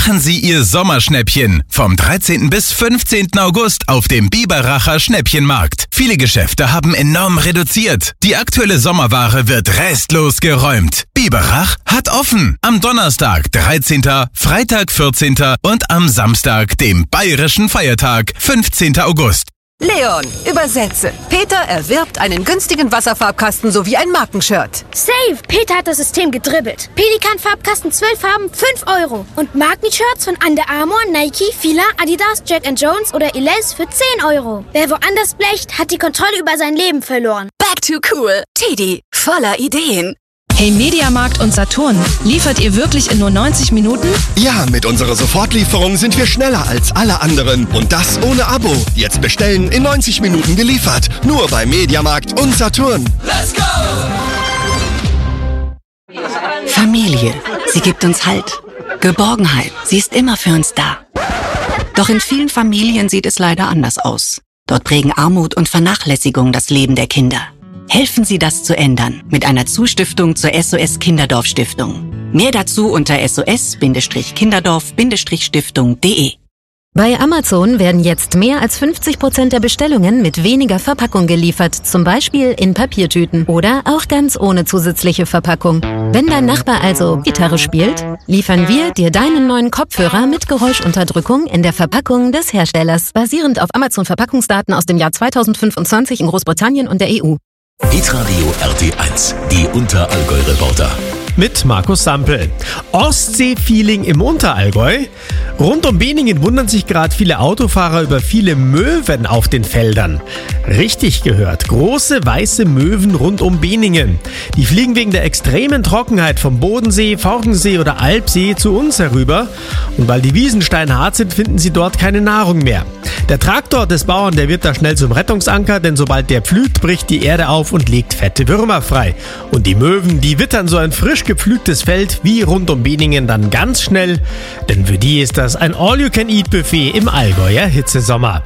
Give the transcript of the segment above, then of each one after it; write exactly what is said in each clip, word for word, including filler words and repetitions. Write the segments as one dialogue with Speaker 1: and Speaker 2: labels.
Speaker 1: Machen Sie Ihr Sommerschnäppchen vom dreizehnten bis fünfzehnten August auf dem Biberacher Schnäppchenmarkt. Viele Geschäfte haben enorm reduziert. Die aktuelle Sommerware wird restlos geräumt. Biberach hat offen. Am Donnerstag, dreizehnten, Freitag, vierzehnten und am Samstag, dem bayerischen Feiertag, fünfzehnten August.
Speaker 2: Leon, übersetze. Peter erwirbt einen günstigen Wasserfarbkasten sowie ein Markenshirt.
Speaker 3: Save! Peter hat das System gedribbelt. Pelikan-Farbkasten zwölf Farben, fünf Euro. Und Markenshirts von Under Armour, Nike, Fila, Adidas, Jack and Jones oder Elize für zehn Euro. Wer woanders blecht, hat die Kontrolle über sein Leben verloren.
Speaker 2: Back to cool. Teddy, voller Ideen.
Speaker 4: Hey Mediamarkt und Saturn, liefert ihr wirklich in nur neunzig Minuten?
Speaker 5: Ja, mit unserer Sofortlieferung sind wir schneller als alle anderen. Und das ohne Abo. Jetzt bestellen, in neunzig Minuten geliefert. Nur bei Mediamarkt und Saturn.
Speaker 6: Let's go!
Speaker 7: Familie. Sie gibt uns Halt. Geborgenheit. Sie ist immer für uns da. Doch in vielen Familien sieht es leider anders aus. Dort prägen Armut und Vernachlässigung das Leben der Kinder. Helfen Sie, das zu ändern mit einer Zustiftung zur S O S Kinderdorf Stiftung. Mehr dazu unter S O S Kinderdorf Stiftung punkt de.
Speaker 8: Bei Amazon werden jetzt mehr als fünfzig Prozent der Bestellungen mit weniger Verpackung geliefert, zum Beispiel in Papiertüten oder auch ganz ohne zusätzliche Verpackung. Wenn dein Nachbar also Gitarre spielt, liefern wir dir deinen neuen Kopfhörer mit Geräuschunterdrückung in der Verpackung des Herstellers, basierend auf Amazon-Verpackungsdaten aus dem Jahr zweitausendfünfundzwanzig in Großbritannien und der E U.
Speaker 9: Hitradio R T eins, die Unterallgäu-Reporter.
Speaker 10: Mit Markus Sampel. Ostsee-Feeling im Unterallgäu. Rund um Beningen wundern sich gerade viele Autofahrer über viele Möwen auf den Feldern. Richtig gehört, große weiße Möwen rund um Beningen. Die fliegen wegen der extremen Trockenheit vom Bodensee, Forchensee oder Alpsee zu uns herüber. Und weil die Wiesen steinhart sind, finden sie dort keine Nahrung mehr. Der Traktor des Bauern, der wird da schnell zum Rettungsanker, denn sobald der pflügt, bricht die Erde auf und legt fette Würmer frei. Und die Möwen, die wittern so ein frisch gepflügtes Feld wie rund um Beningen dann ganz schnell, denn für die ist das ein All-You-Can-Eat-Buffet im Allgäuer Hitzesommer.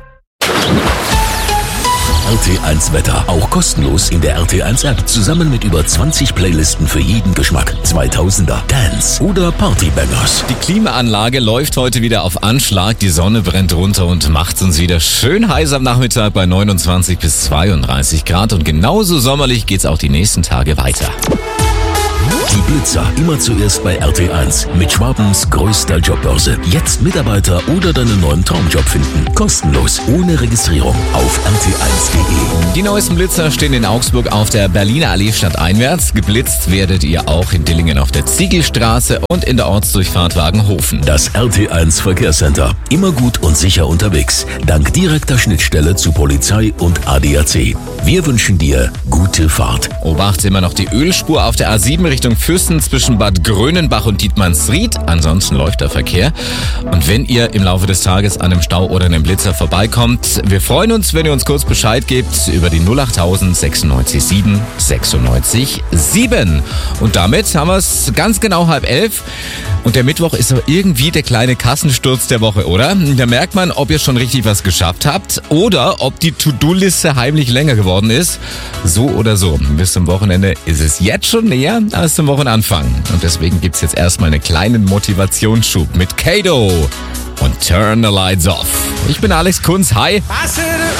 Speaker 9: R T eins Wetter, auch kostenlos in der R T eins App, zusammen mit über zwanzig Playlisten für jeden Geschmack. zweitausender, Dance oder Partybangers.
Speaker 11: Die Klimaanlage läuft heute wieder auf Anschlag, die Sonne brennt runter und macht uns wieder schön heiß am Nachmittag bei neunundzwanzig bis zweiunddreißig Grad und genauso sommerlich geht's auch die nächsten Tage weiter.
Speaker 9: Die Blitzer, immer zuerst bei R T eins. Mit Schwabens größter Jobbörse. Jetzt Mitarbeiter oder deinen neuen Traumjob finden. Kostenlos, ohne Registrierung auf R T eins punkt de.
Speaker 11: Die neuesten Blitzer stehen in Augsburg auf der Berliner Allee stadteinwärts. Geblitzt werdet ihr auch in Dillingen auf der Ziegelstraße und in der Ortsdurchfahrt Wagenhofen.
Speaker 9: Das R T eins Verkehrscenter. Immer gut und sicher unterwegs. Dank direkter Schnittstelle zu Polizei und A D A C. Wir wünschen dir gute Fahrt.
Speaker 11: Obacht immer noch die Ölspur auf der A sieben Richtung Füssen zwischen Bad Grönenbach und Dietmannsried. Ansonsten läuft der Verkehr. Und wenn ihr im Laufe des Tages an einem Stau oder einem Blitzer vorbeikommt, wir freuen uns, wenn ihr uns kurz Bescheid gebt über die null acht tausend sechsundneunzig sieben sechsundneunzig sieben. Und damit haben wir es ganz genau halb elf. Und der Mittwoch ist aber irgendwie der kleine Kassensturz der Woche, oder? Da merkt man, ob ihr schon richtig was geschafft habt oder ob die To-Do-Liste heimlich länger geworden ist. So oder so. Bis zum Wochenende ist es jetzt schon näher als zum Wochenanfang. Und deswegen gibt's jetzt erstmal einen kleinen Motivationsschub mit Kato und Turn the Lights Off. Ich bin Alex Kunz. Hi.